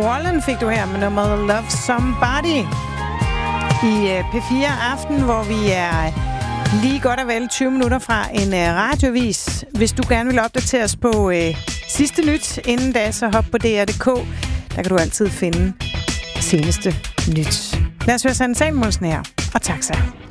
Wallen fik du her med nummeret Love Somebody i P4 Aften, hvor vi er lige godt og vel 20 minutter fra en radiovis. Hvis du gerne vil opdatere os på sidste nyt inden da, så hop på DR.dk. Der kan du altid finde seneste nyt. Lad os høre Sanne Samuelsen her, og tak så.